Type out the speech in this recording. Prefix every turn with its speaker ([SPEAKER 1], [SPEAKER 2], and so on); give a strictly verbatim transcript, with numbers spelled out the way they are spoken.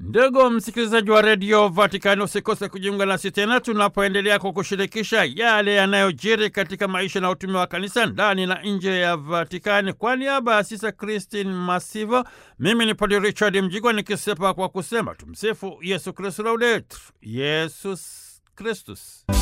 [SPEAKER 1] Ndugu msikilizaji wa redio Vatikani, usikose kujiunga nasi tena tunapoendelea kukushirikisha yale yanayojiri katika maisha na utume wa kanisa ndani na nje ya Vatikani. Kwa niaba ya Sisa Christine Masivo, mimi ni Padre Richard Mjigwa nikisepa kwa kusema tumsifu Yesu Kristu, laudetur Yesus Kristus.